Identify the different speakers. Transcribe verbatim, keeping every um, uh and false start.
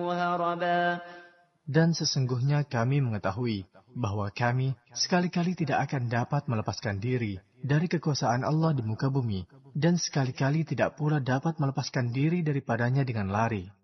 Speaker 1: هربا
Speaker 2: Dan sesungguhnya kami mengetahui bahwa kami sekali-kali tidak akan dapat melepaskan diri dari kekuasaan Allah di muka bumi, dan sekali-kali tidak pula dapat melepaskan diri daripadanya dengan lari.